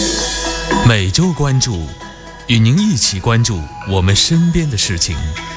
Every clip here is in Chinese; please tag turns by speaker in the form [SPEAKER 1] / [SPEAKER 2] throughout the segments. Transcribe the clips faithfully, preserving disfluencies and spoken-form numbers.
[SPEAKER 1] 每周关注，与您一起关注我们身边的事情。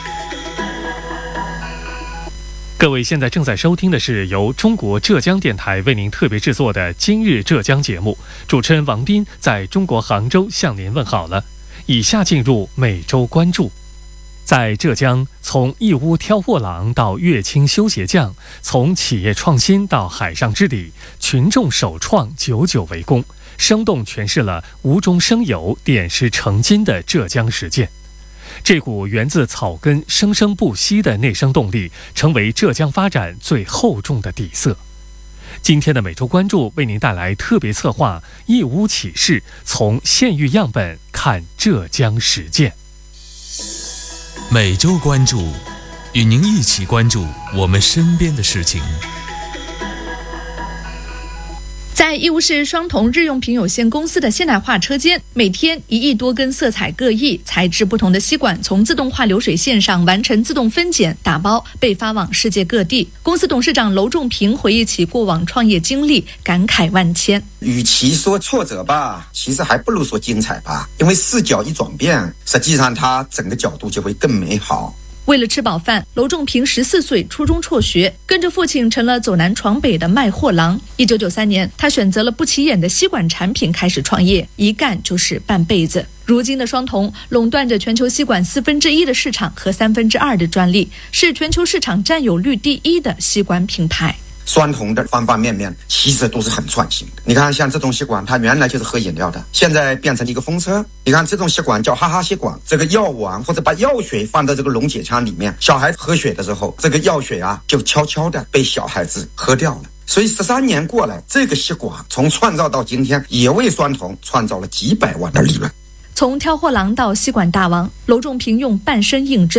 [SPEAKER 2] 各位现在正在收听的是由中国浙江电台为您特别制作的《今日浙江》节目，主持人王斌在中国杭州向您问好了。以下进入每周关注。在浙江，从义乌挑货郎到乐清修鞋匠，从企业创新到海上治理，群众首创，久久为功，生动诠释了无中生有、点石成金的浙江实践。这股源自草根、生生不息的内生动力，成为浙江发展最厚重的底色。今天的每周关注为您带来特别策划《义乌启示》，从县域样本看浙江实践。
[SPEAKER 1] 每周关注，与您一起关注我们身边的事情。
[SPEAKER 3] 在义乌市双铜日用品有限公司的现代化车间，每天一亿多根色彩各异、材质不同的吸管从自动化流水线上完成自动分拣、打包，被发往世界各地。公司董事长娄仲平回忆起过往创业经历，感慨万千。
[SPEAKER 4] 与其说挫折吧，其实还不如说精彩吧，因为视角一转变，实际上它整个角度就会更美好。
[SPEAKER 3] 为了吃饱饭，娄仲平十四岁初中辍学，跟着父亲成了走南闯北的卖货郎。一九九三年，他选择了不起眼的吸管产品开始创业，一干就是半辈子。如今的双铜垄断着全球吸管四分之一的市场和三分之二的专利，是全球市场占有率第一的吸管品牌。
[SPEAKER 4] 双铜的方方面面其实都是很创新的。你看像这种吸管，它原来就是喝饮料的，现在变成了一个风车。你看这种吸管叫哈哈吸管，这个药丸或者把药水放到这个溶解枪里面，小孩喝血的时候，这个药水啊就悄悄的被小孩子喝掉了。所以十三年过来，这个吸管从创造到今天，也为双铜创造了几百万的利润。
[SPEAKER 3] 从挑货郎到吸管大王，娄仲平用半生印证